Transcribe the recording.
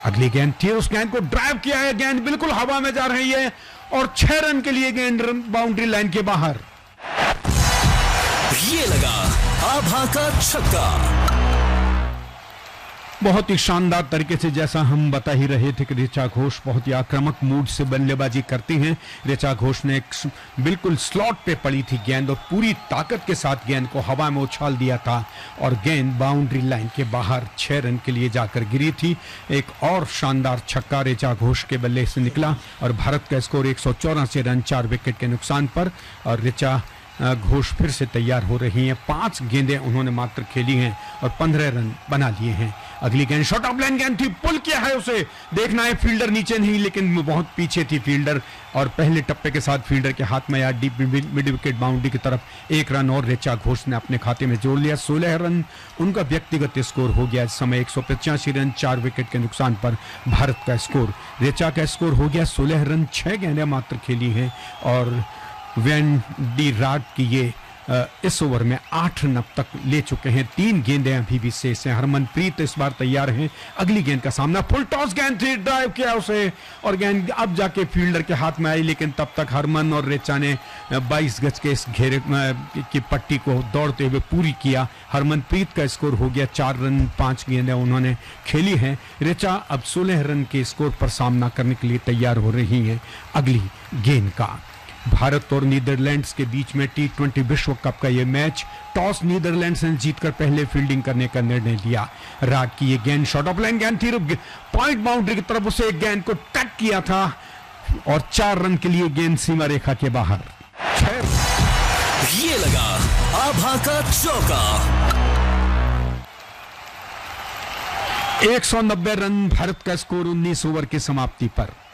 अगली गेंद थी, उस गेंद को ड्राइव किया है, गेंद बिल्कुल हवा में जा रही है और 6 रन के लिए गेंद बाउंड्री लाइन के बाहर। ये लगा आभा का छक्का। बहुत ही शानदार तरीके से, जैसा हम बता ही रहे थे कि ऋचा घोष बहुत ही आक्रामक मूड से बल्लेबाजी करती हैं। ऋचा घोष ने बिल्कुल स्लॉट पे पड़ी थी गेंद और पूरी ताकत के साथ गेंद को हवा में उछाल दिया था और गेंद बाउंड्री लाइन के बाहर 6 रन के लिए जाकर गिरी थी। एक और शानदार छक्का ऋचा घोष के बल्ले से निकला और भारत का स्कोर 184 रन 4 विकेट के नुकसान पर। और ऋचा घोष फिर से तैयार हो रही हैं। 5 गेंदें उन्होंने मात्र खेली हैं और 15 रन बना लिए हैं। अगली गेंद शॉर्ट ऑफ लाइन गेंद थी, पुल किया है उसे, देखना है फील्डर नीचे नहीं लेकिन बहुत पीछे थी फील्डर और पहले टप्पे के साथ फील्डर के हाथ में आया डीप मिड विकेट बाउंड्री की तरफ। 1 रन और ऋचा घोष ने अपने खाते में जोड़ लिया। 16 रन उनका व्यक्तिगत स्कोर हो गया। इस समय 185 रन 4 विकेट के नुकसान पर भारत का स्कोर। ऋचा का स्कोर हो गया 16 रन, 6 गेंदें मात्र खेली हैं और वेंडी राड की ये इस ओवर में 8 रन अब तक ले चुके हैं। 3 गेंदें अभी भी शेष हैं। हरमनप्रीत इस बार तैयार हैं। अगली गेंद का सामना, फुल टॉस गेंद थी, ड्राइव किया उसे और गेंद अब जाके फील्डर के हाथ में आई लेकिन तब तक हरमन और ऋचा ने 22 गज के इस घेरे की पट्टी को दौड़ते हुए पूरी किया। हरमनप्रीत का स्कोर हो गया 4 रन, 5 गेंदें उन्होंने खेली हैं। ऋचा अब 16 रन के स्कोर पर सामना करने के लिए तैयार हो रही हैं। अगली गेंद का भारत और नीदरलैंड्स के बीच में T20 विश्व कप का यह मैच। टॉस नीदरलैंड्स ने जीतकर पहले फील्डिंग करने का निर्णय लिया। राड की ये गेंद शॉर्ट ऑफ लाइन गेंद थी, पॉइंट बाउंड्री की तरफ उसे एक गेंद ko टच किया था और 4 रन के लिए गेंद सीमा रेखा के बाहर। ये लगा आभा का चौका। 190 रन भारत का स्कोर 19 ओवर की समाप्ति पर।